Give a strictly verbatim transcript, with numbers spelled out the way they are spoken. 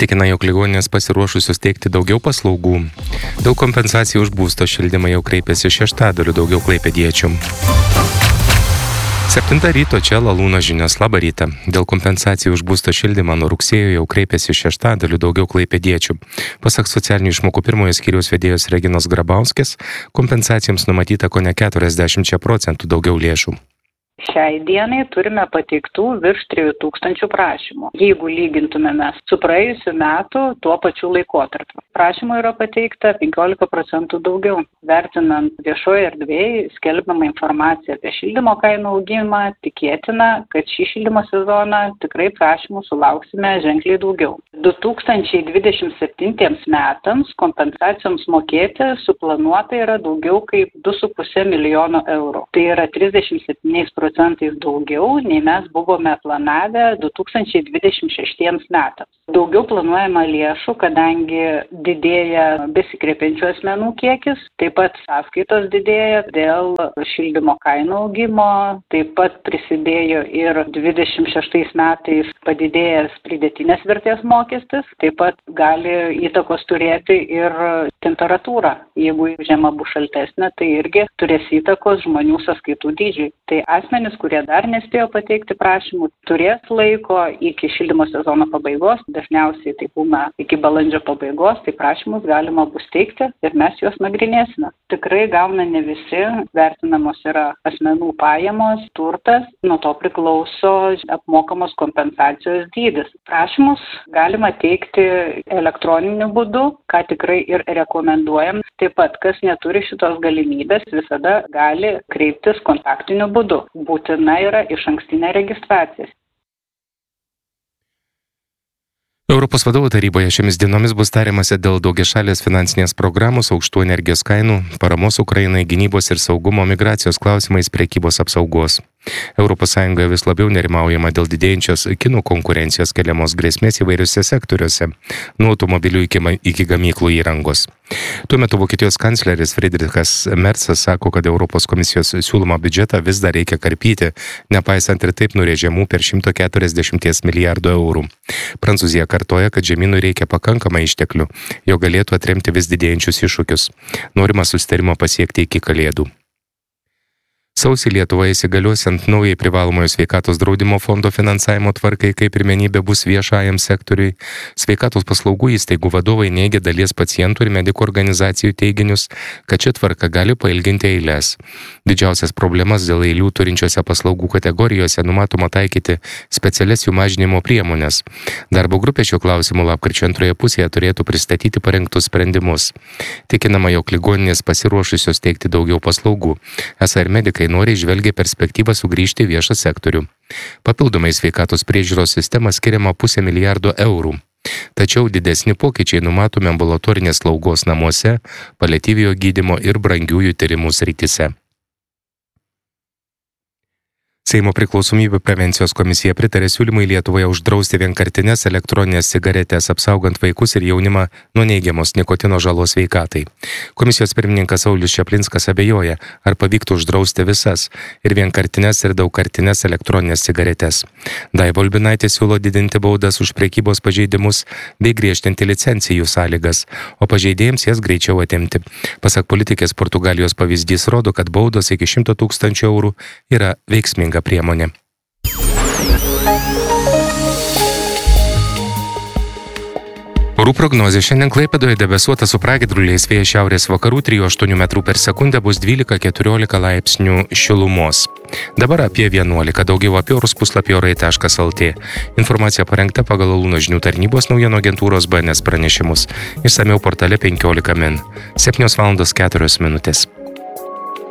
Tikina, jog ligoninės pasiruošusios teikti daugiau paslaugų. Dėl kompensacijų už būsto šildymą jau kreipėsi šeštadaliu daugiau klaipėdiečių. Septintą ryto čia Lalūno žinios. Labą rytą. Dėl kompensacijų už būsto šildymą nuo rugsėjo jau kreipėsi šeštadaliu daugiau klaipėdiečių. Pasak socialinių išmokų pirmojo skyriaus vedėjos Reginos Grabauskės, kompensacijoms numatyta kone keturiasdešimt procentų daugiau lėšų. Šiai dienai turime pateiktų virš trijų tūkstančių prašymų. Jeigu lygintumėme su praėjusiu metu tuo pačiu laikotarpiu. Prašymų yra pateikta penkiolika procentų daugiau. Vertinant viešoje erdvėje skelbiamą informaciją apie šildymo kainų augimą, tikėtina, kad šį šildymo sezoną tikrai prašymų sulauksime ženkliai daugiau. du tūkstančiai dvidešimt septintiems metams kompensacijoms mokėti suplanuota yra daugiau kaip du su puse milijono eurų. Tai yra trisdešimt septyni procentais daugiau, nei mes buvome planavę du tūkstančiai dvidešimt šeštiems metams. Daugiau planuojama lėšų, kadangi didėja besikreipiančių asmenų kiekis, taip pat sąskaitos didėja dėl šildymo kainų augimo, taip pat prisidėjo ir dvidešimt šeštais metais padidėjęs pridėtinės vertės mokestis, taip pat gali įtakos turėti ir temperatūra. Jeigu žiema bus šaltesnė, tai irgi turės įtakos žmonių sąskaitų dydžiui. Tai asmenys, kurie dar nespėjo pateikti prašymų, turės laiko iki šildymo sezono pabaigos, dažniausiai tai būna iki balandžio pabaigos, tai prašymus galima bus teikti ir mes juos nagrinėsime. Tikrai gauna ne visi, vertinamos yra asmenų pajamos, turtas, nuo to priklauso apmokamos kompensacijos dydis. Prašymus galima teikti elektroniniu būdu, ką tikrai ir rekomenduojam. Taip pat, kas neturi šitos galimybės, visada gali kreiptis kontaktiniu būdu. Būtina yra išankstinė registracija. Europos vadovų taryboje šiomis dienomis bus tariamasi dėl daugiašalės finansinės programos, aukštų energijos kainų, paramos Ukrainai, gynybos ir saugumo, migracijos klausimais, prekybos apsaugos. Europos Sąjungoje vis labiau nerimaujama dėl didėjančios kinų konkurencijos keliamos grėsmės įvairiuose sektoriuose, nuo automobilių iki, iki gamyklų įrangos. Tuo metu Vokietijos kancleris Friedrichas Merzas sako, kad Europos komisijos siūlomą biudžetą vis dar reikia karpyti, nepaisant ir taip nurėžiamų per šimtą keturiasdešimt milijardų eurų. Prancūzija kartoja, kad žemynui reikia pakankamai išteklių, jo galėtų atremti vis didėjančius iššūkius. Norima susitarimo pasiekti iki kalėdų. Sausį Lietuvoje įsigaliosiant naujai privalomojo sveikatos draudimo fondo finansavimo tvarkai, kai pirmenybė bus viešajam sektoriui, sveikatos paslaugų įstaigų vadovai neigia dalies pacientų ir medikų organizacijų teiginius, kad ši tvarka gali pailginti eiles. Didžiausias problemas dėl eilių turinčiose paslaugų kategorijose numatoma taikyti specialias jų mažinimo priemonės. Darbo grupė šiuo klausimu lapkričio antroje pusėje turėtų pristatyti parengtus sprendimus. Tikinama, jog ligoninės pasiruošusios teikti daugiau paslaugų. Esą ir medikai noriai žvelgia perspektyvą sugrįžti į viešą sektorių. Papildomai sveikatos priežiūros sistema skiriama pusę milijardo eurų. Tačiau didesni pokyčiai numatomi ambulatorinės slaugos namuose, paliatyviojo gydymo ir brangiųjų tyrimų srityse. Seimo priklausomybių prevencijos komisija pritarė siūlymui Lietuvoje uždrausti vienkartines elektroninės cigaretės, apsaugant vaikus ir jaunimą nuo neigiamos nikotino žalos sveikatai. Komisijos pirmininkas Saulius Čaplinskas abejoja, ar pavyktų uždrausti visas ir vienkartines ir daugkartines elektroninės cigaretės. Daiva Ulbinaitė siūlo didinti baudas už prekybos pažeidimus bei griežtinti licencijų sąlygas, o pažeidėjams jas greičiau atimti. Pasak politikės, Portugalijos pavyzdys rodo, kad baudos iki šimto tūkstančių eurų yra veiksminga priemonė. Orų prognozė. Šiandien Klaipėdoje debesuota su pragiedruliais, vėjas šiaurės vakarų trijų aštuonių metrų per sekundę, bus dvylika keturiolika laipsnių šilumos. Dabar apie vienuolika, daugiau apie orus puslapį orai taškas lt. Informacija parengta pagal Lalūno žinių tarnybos naujienų agentūros B N S pranešimus. Išsamiau portale penkiolika min. septynios valandos keturios minutės.